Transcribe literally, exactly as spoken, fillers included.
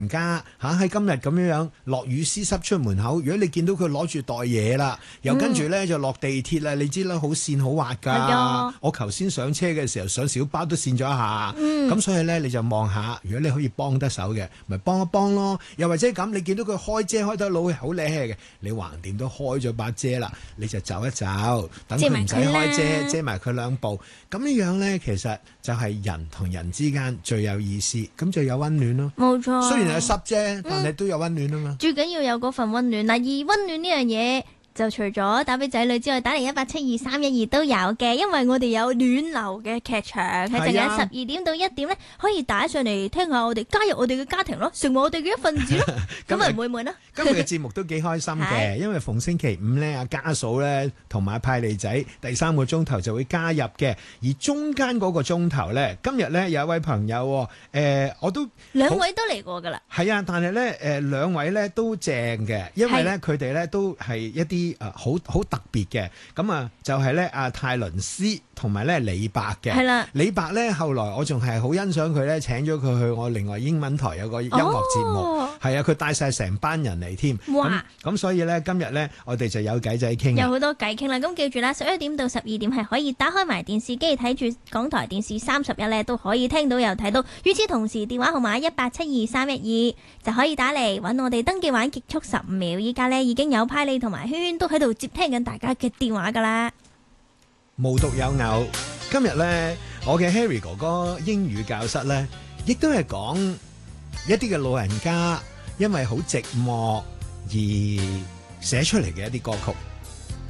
家嚇喺今日咁樣樣落雨絲濕出門口，如果你見到佢攞住袋嘢啦，又跟住咧就落地鐵啦，你知啦，好跣好滑㗎。 啊、 我頭先上車嘅時候上小巴都跣咗一下，咁、嗯、所以咧你就望下，如果你可以幫得手嘅，咪幫一幫咯。又或者咁，你見到佢開遮開得老好叻嘅，你橫掂都開咗把遮啦，你就走一走，等佢唔使開遮，遮埋佢兩步。咁樣樣咧，其實就係人同人之間最有意思，咁就有溫暖咯。 冇錯， 雖然係濕啫，但係都有溫暖啊嘛。 最緊要有嗰份溫暖嗱，而溫暖呢樣嘢就除咗打俾仔女之外，打嚟一八七二三一二都有嘅，因為我哋有暖流嘅劇場，喺陣間十二點到一點咧，可以打上嚟聽下我哋，加入我哋嘅家庭咯，成為我哋嘅一份子咯，咁咪唔會悶咯。 今日嘅節目都幾開心嘅，因為逢星期五咧，阿家嫂咧同埋派利仔第三個鐘頭就會加入嘅，而中間嗰個鐘頭咧，今日咧有一位朋友，誒、呃，我都兩位都嚟過噶啦， 係啊，但係咧，誒、呃，兩位咧都正嘅，因為咧佢哋咧都係一啲。啲誒好好特別嘅，咁啊就係咧阿泰倫斯同埋咧李白嘅。係啦，李白咧後來我仲係好欣賞佢咧，請咗佢去我另外英文台有個音樂節目，係啊，佢帶晒成班人嚟添。哇！咁所以咧今日咧我哋就有偈仔傾， 有好多偈傾啦。咁記住啦，十一點到十二點係可以打開埋電視機睇住港台電視三十一咧，都可以聽到又睇到。與此同時，電話號碼一八七二三一二就可以打嚟揾我哋，登記玩結束十五秒。依家咧已經有派利同埋圈圈都喺度接聽緊大家嘅電話噶啦。 無獨有偶，今日咧我嘅 Harry 哥哥英語教室咧，亦都係講一啲嘅老人家因為好寂寞而寫出嚟嘅一啲歌曲。